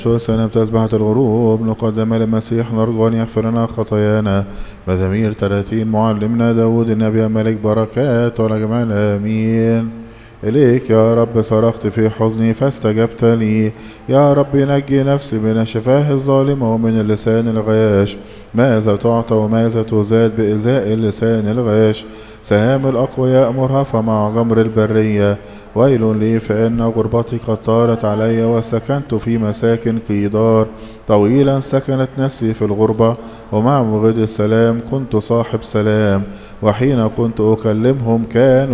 سنة تسبحة الغروب نقدم للمسيح نرجو أن يغفر لنا خطايانا. مزامير 30 معلمنا داود النبي ملك بركات ونجمال آمين. إليك يا رب صرخت في حزني فاستجبت لي. يا رب نجي نفسي من الشفاه الظالمة ومن اللسان الغاش. ماذا تعطى وماذا تزاد بإزاء اللسان الغاش؟ سهام الأقوياء مرهفة مع جمر البرية. ويل لي فإن غربتي قد طالت علي وسكنت في مساكن قيدار. طويلا سكنت نفسي في الغربة ومع مغيد السلام كنت صاحب سلام. وحين كنت أكلمهم كانوا